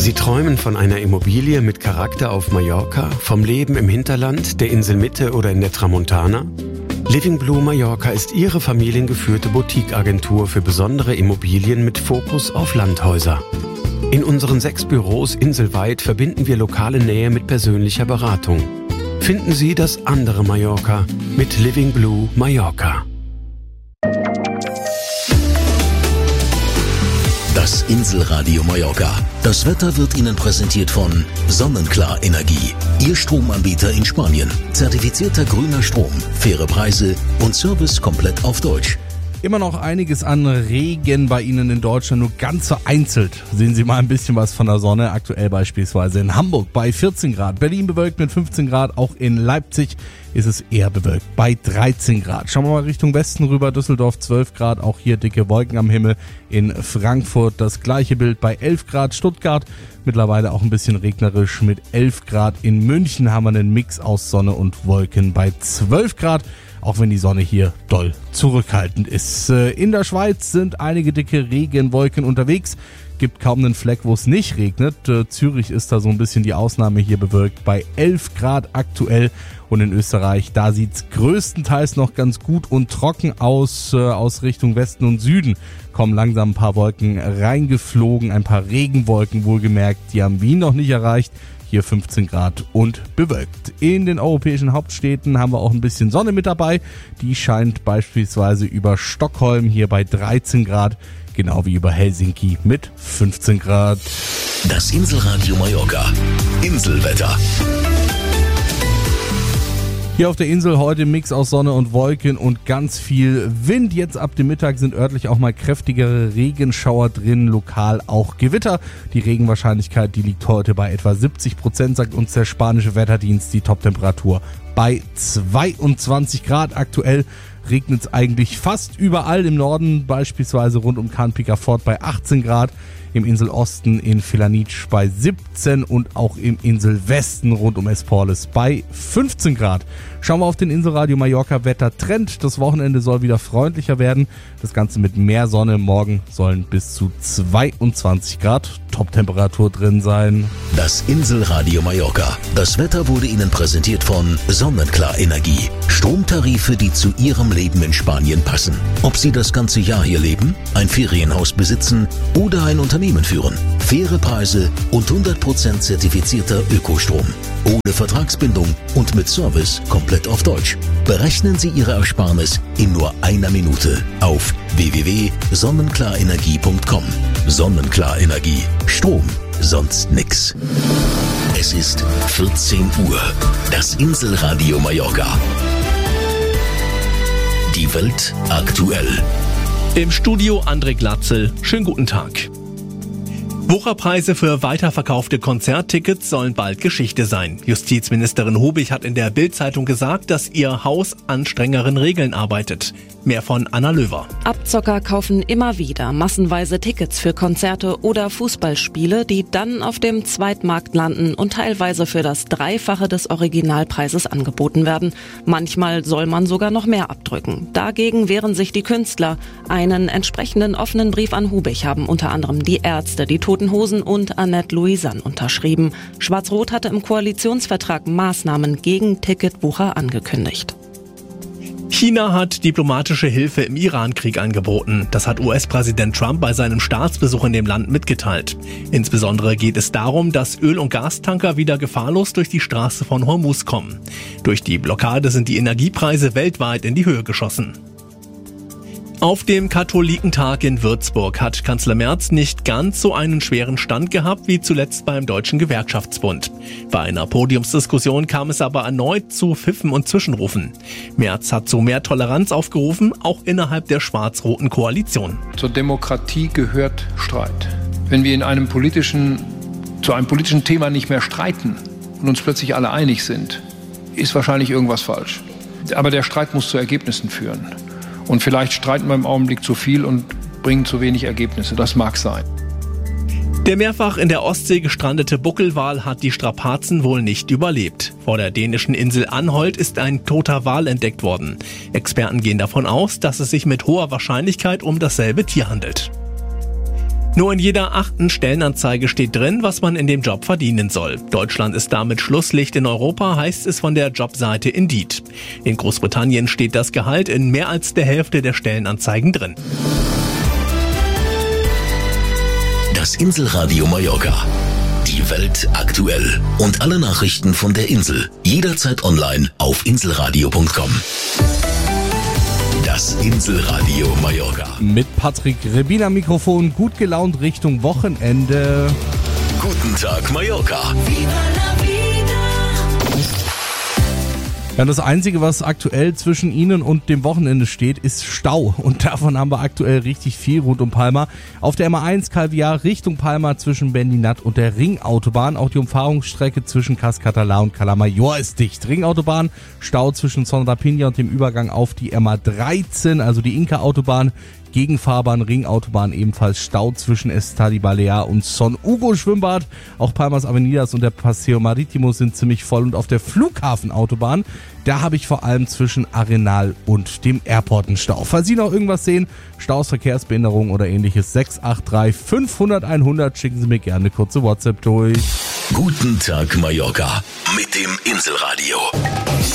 Sie träumen von einer Immobilie mit Charakter auf Mallorca, vom Leben im Hinterland, der Inselmitte oder in der Tramontana? Living Blue Mallorca ist Ihre familiengeführte Boutique-Agentur für besondere Immobilien mit Fokus auf Landhäuser. In unseren 6 Büros inselweit verbinden wir lokale Nähe mit persönlicher Beratung. Finden Sie das andere Mallorca mit Living Blue Mallorca. Das Inselradio Mallorca. Das Wetter wird Ihnen präsentiert von Sonnenklar Energie. Ihr Stromanbieter in Spanien. Zertifizierter grüner Strom, faire Preise und Service komplett auf Deutsch. Immer noch einiges an Regen bei Ihnen in Deutschland, nur ganz vereinzelt sehen Sie mal ein bisschen was von der Sonne. Aktuell beispielsweise in Hamburg bei 14 Grad, Berlin bewölkt mit 15 Grad, auch in Leipzig ist es eher bewölkt bei 13 Grad. Schauen wir mal Richtung Westen rüber, Düsseldorf 12 Grad, auch hier dicke Wolken am Himmel. In Frankfurt das gleiche Bild bei 11 Grad, Stuttgart mittlerweile auch ein bisschen regnerisch mit 11 Grad. In München haben wir einen Mix aus Sonne und Wolken bei 12 Grad. Auch wenn die Sonne hier doll zurückhaltend ist. In der Schweiz sind einige dicke Regenwolken unterwegs. Gibt kaum einen Fleck, wo es nicht regnet. Zürich ist da so ein bisschen die Ausnahme, hier bewölkt bei 11 Grad aktuell. Und in Österreich, da sieht es größtenteils noch ganz gut und trocken aus. Aus Richtung Westen und Süden kommen langsam ein paar Wolken reingeflogen. Ein paar Regenwolken wohlgemerkt, die haben Wien noch nicht erreicht. Hier 15 Grad und bewölkt. In den europäischen Hauptstädten haben wir auch ein bisschen Sonne mit dabei. Die scheint beispielsweise über Stockholm hier bei 13 Grad, genau wie über Helsinki mit 15 Grad. Das Inselradio Mallorca. Inselwetter. Hier auf der Insel heute Mix aus Sonne und Wolken und ganz viel Wind. Jetzt ab dem Mittag sind örtlich auch mal kräftigere Regenschauer drin, lokal auch Gewitter. Die Regenwahrscheinlichkeit, die liegt heute bei etwa 70%, sagt uns der spanische Wetterdienst. Die Toptemperatur bei 22 Grad. Aktuell regnet es eigentlich fast überall im Norden, beispielsweise rund um Cairn Picafort bei 18 Grad. Im Inselosten in Felanitsch bei 17 und auch im Inselwesten rund um Esporles bei 15 Grad. Schauen wir auf den Inselradio Mallorca Wettertrend. Das Wochenende soll wieder freundlicher werden. Das Ganze mit mehr Sonne. Morgen sollen bis zu 22 Grad Toptemperatur drin sein. Das Inselradio Mallorca. Das Wetter wurde Ihnen präsentiert von Sonnenklar Energie. Stromtarife, die zu Ihrem Leben in Spanien passen. Ob Sie das ganze Jahr hier leben, ein Ferienhaus besitzen oder ein Unternehmen führen. Faire Preise und 100% zertifizierter Ökostrom. Ohne Vertragsbindung und mit Service komplett auf Deutsch. Berechnen Sie Ihre Ersparnis in nur einer Minute auf www.sonnenklarenergie.com. Sonnenklar Energie. Strom, sonst nix. Es ist 14 Uhr. Das Inselradio Mallorca. Die Welt aktuell. Im Studio André Glatzel. Schönen guten Tag. Wucherpreise für weiterverkaufte Konzerttickets sollen bald Geschichte sein. Justizministerin Hubig hat in der Bild-Zeitung gesagt, dass ihr Haus an strengeren Regeln arbeitet. Mehr von Anna Löwer. Abzocker kaufen immer wieder massenweise Tickets für Konzerte oder Fußballspiele, die dann auf dem Zweitmarkt landen und teilweise für das Dreifache des Originalpreises angeboten werden. Manchmal soll man sogar noch mehr abdrücken. Dagegen wehren sich die Künstler. Einen entsprechenden offenen Brief an Hubig haben unter anderem die Ärzte, die Toten Hosen und Annette Louisanne unterschrieben. Schwarz-Rot hatte im Koalitionsvertrag Maßnahmen gegen Ticketwucher angekündigt. China hat diplomatische Hilfe im Iran-Krieg angeboten. Das hat US-Präsident Trump bei seinem Staatsbesuch in dem Land mitgeteilt. Insbesondere geht es darum, dass Öl- und Gastanker wieder gefahrlos durch die Straße von Hormuz kommen. Durch die Blockade sind die Energiepreise weltweit in die Höhe geschossen. Auf dem Katholikentag in Würzburg hat Kanzler Merz nicht ganz so einen schweren Stand gehabt wie zuletzt beim Deutschen Gewerkschaftsbund. Bei einer Podiumsdiskussion kam es aber erneut zu Pfiffen und Zwischenrufen. Merz hat zu mehr Toleranz aufgerufen, auch innerhalb der schwarz-roten Koalition. Zur Demokratie gehört Streit. Wenn wir zu einem politischen Thema nicht mehr streiten und uns plötzlich alle einig sind, ist wahrscheinlich irgendwas falsch. Aber der Streit muss zu Ergebnissen führen. Und vielleicht streiten wir im Augenblick zu viel und bringen zu wenig Ergebnisse. Das mag sein. Der mehrfach in der Ostsee gestrandete Buckelwal hat die Strapazen wohl nicht überlebt. Vor der dänischen Insel Anholt ist ein toter Wal entdeckt worden. Experten gehen davon aus, dass es sich mit hoher Wahrscheinlichkeit um dasselbe Tier handelt. Nur in jeder 8. Stellenanzeige steht drin, was man in dem Job verdienen soll. Deutschland ist damit Schlusslicht in Europa, heißt es von der Jobseite Indeed. In Großbritannien steht das Gehalt in mehr als der Hälfte der Stellenanzeigen drin. Das Inselradio Mallorca. Die Welt aktuell. Und alle Nachrichten von der Insel. Jederzeit online auf inselradio.com. Das Inselradio Mallorca. Mit Patrick Rebin am Mikrofon, gut gelaunt Richtung Wochenende. Guten Tag Mallorca. Ja, das Einzige, was aktuell zwischen Ihnen und dem Wochenende steht, ist Stau. Und davon haben wir aktuell richtig viel rund um Palma. Auf der MA1 Calviar Richtung Palma zwischen Bendinat und der Ringautobahn. Auch die Umfahrungsstrecke zwischen Cas Català und Cala Mayor ist dicht. Ringautobahn, Stau zwischen Son Rapina und dem Übergang auf die MA13, also die Inka-Autobahn. Gegenfahrbahn, Ringautobahn ebenfalls Stau zwischen Estadi Balear und Son Hugo Schwimmbad. Auch Palmas Avenidas und der Paseo Marítimo sind ziemlich voll und auf der Flughafenautobahn, da habe ich vor allem zwischen Arenal und dem Airport einen Stau. Falls Sie noch irgendwas sehen, Staus, Verkehrsbehinderung oder ähnliches, 683 500 100, schicken Sie mir gerne eine kurze WhatsApp durch. Guten Tag Mallorca mit dem Inselradio.